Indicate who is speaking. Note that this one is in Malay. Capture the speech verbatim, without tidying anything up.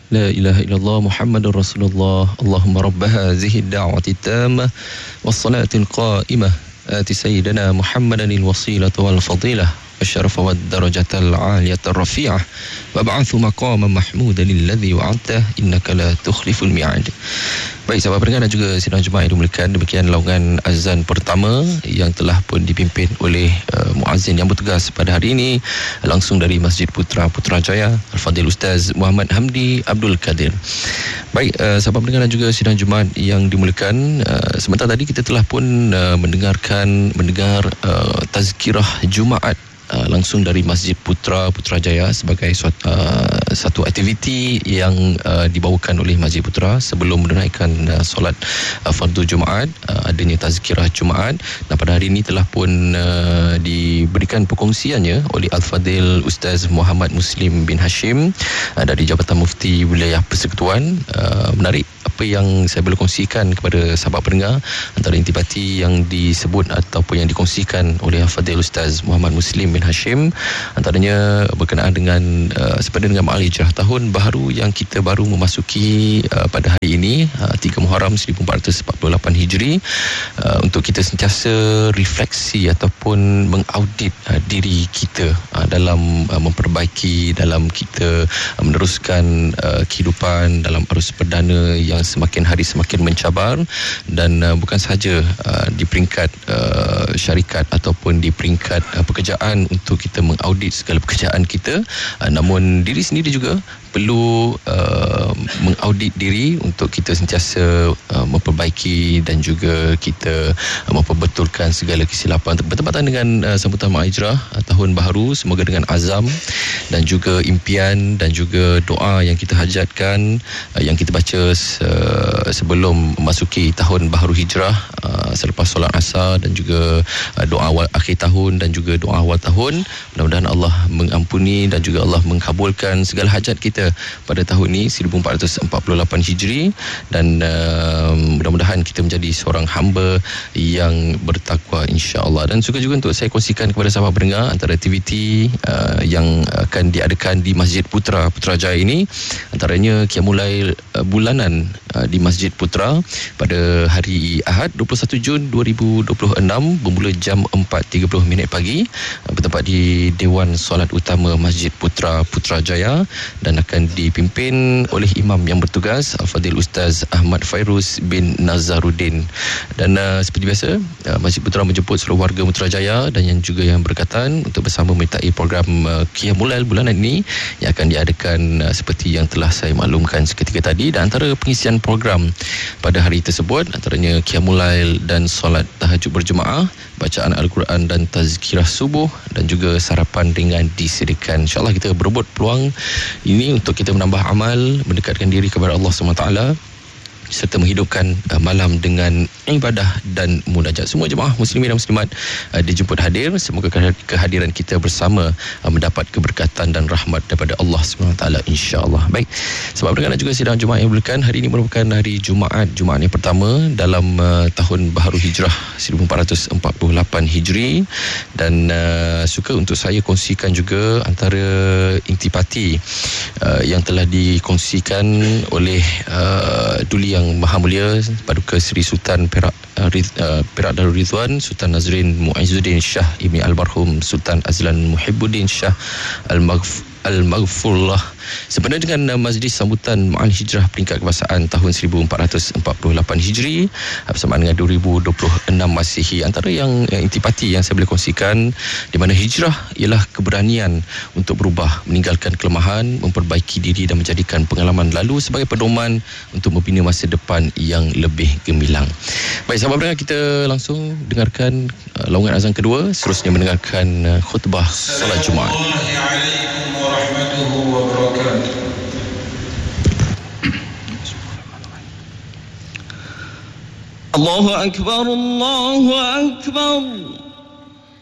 Speaker 1: لا إله إلا الله محمد رسول الله اللهم رب هذه الدعوة التامة والصلاة القائمة آت سيدنا محمدا الوسيلة والفضيلة والشرف والدرجة العالية الرفيعة وابعث مقاما محمودا الذي وعدته إنك لا تخلف الميعاد. Baik, sahabat pendengar dan juga sidang Jumaat yang dimuliakan, demikian laungan azan pertama yang telah pun dipimpin oleh uh, muazzin yang bertugas pada hari ini langsung dari Masjid Putra Putrajaya, Al-Fadhil Ustaz Muhammad Hamdi Abdul Kadir. Baik, uh, sahabat pendengar dan juga sidang Jumaat yang dimuliakan, uh, sebentar tadi kita telah pun uh, mendengarkan mendengar uh, tazkirah Jumaat Uh, langsung dari Masjid Putra Putrajaya sebagai suatu, uh, satu aktiviti yang uh, dibawakan oleh Masjid Putra sebelum menunaikan uh, solat uh, fardu Jumaat, uh, adanya tazkirah Jumaat, dan pada hari ini telah pun uh, diberikan perkongsiannya oleh Al-Fadhil Ustaz Muhammad Muslim bin Hashim uh, dari Jabatan Mufti Wilayah Persekutuan. Uh, menarik apa yang saya boleh kongsikan kepada sahabat pendengar antara intipati yang disebut ataupun yang dikongsikan oleh Al-Fadhil Ustaz Muhammad Muslim bin Hashim, antaranya berkenaan dengan uh, sepada dengan Ma'al Hijrah tahun baru yang kita baru memasuki uh, pada hari ini, uh, tiga Muharram seribu empat ratus empat puluh lapan Hijri, uh, untuk kita sentiasa refleksi ataupun mengaudit uh, diri kita uh, dalam uh, memperbaiki, dalam kita uh, meneruskan uh, kehidupan dalam arus perdana yang semakin hari semakin mencabar, dan uh, bukan sahaja uh, di peringkat uh, syarikat ataupun di peringkat uh, pekerjaan untuk kita mengaudit segala pekerjaan kita, uh, namun diri sendiri juga perlu uh, mengaudit diri untuk kita sentiasa uh, memperbaiki dan juga kita uh, memperbetulkan segala kesilapan. Bertepatan dengan uh, sambutan Ma'al Hijrah uh, tahun baru, semoga dengan azam dan juga impian dan juga doa yang kita hajatkan, uh, yang kita baca uh, sebelum memasuki tahun baru Hijrah, uh, selepas solat asar, dan juga uh, doa awal akhir tahun dan juga doa awal tahun, mudah-mudahan Allah mengampuni dan juga Allah mengkabulkan segala hajat kita pada tahun ini seribu empat ratus empat puluh lapan Hijri, dan uh, mudah-mudahan kita menjadi seorang hamba yang bertakwa, insya-Allah. Dan suka juga untuk saya kongsikan kepada sahabat pendengar antara aktiviti uh, yang akan diadakan di Masjid Putra Putrajaya ini, antaranya Qiyamul uh, bulanan uh, di Masjid Putra pada hari Ahad dua puluh satu Jun dua ribu dua puluh enam bermula jam empat tiga puluh minit pagi, uh, bertempat di Dewan Solat Utama Masjid Putra Putrajaya, dan akan dipimpin oleh imam yang bertugas Al-Fadhil Ustaz Ahmad Fairuz bin Nazaruddin. Dan uh, seperti biasa, uh, Masjid Putra menjemput seluruh warga Putrajaya dan yang juga yang berkaitan untuk bersama menyertai program uh, Qiyamul bulanan ini yang akan diadakan uh, seperti yang telah saya maklumkan seketika tadi. Dan antara pengisian program pada hari tersebut antaranya Qiyamul dan solat tahajud berjemaah, bacaan Al-Quran dan tazkirah subuh, dan juga sarapan ringan disediakan. InsyaAllah kita berebut peluang ini untuk kita menambah amal, mendekatkan diri kepada Allah subhanahu wa taala, serta menghidupkan uh, malam dengan ibadah dan munajat. Semua jemaah muslimin dan muslimat uh, dijemput hadir. Semoga kehadiran kita bersama uh, mendapat keberkatan dan rahmat daripada Allah subhanahu wa taala, insya-Allah. Baik, sebab dengan juga sidang Jumaat yang dimuliakan, hari ini merupakan hari Jumaat, Jumaat yang pertama dalam uh, tahun baharu Hijrah seribu empat ratus empat puluh lapan Hijri, dan uh, suka untuk saya kongsikan juga antara intipati uh, yang telah dikongsikan oleh uh, Duli yang Maha Mulia Paduka Seri Sultan Perak uh, uh, Perak Darul Ridwan Sultan Nazrin Muizzuddin Shah Ibni Almarhum Sultan Azlan Muhibbuddin Shah Al-Maghf Al-Maghfurullah, sebenarnya dengan uh, majlis sambutan Ma'al Hijrah peringkat kebangsaan tahun seribu empat ratus empat puluh lapan Hijri bersamaan dengan dua ribu dua puluh enam Masihi. Antara yang uh, intipati yang saya boleh kongsikan, di mana hijrah ialah keberanian untuk berubah, meninggalkan kelemahan, memperbaiki diri dan menjadikan pengalaman lalu sebagai pedoman untuk membina masa depan yang lebih gemilang. Baik, sahabat pendengar, kita langsung dengarkan uh, laungan azan kedua, seterusnya mendengarkan uh, khutbah solat Jumaat. Warahmatullahi wabarakatuh. Allahu akbar, Allahu akbar.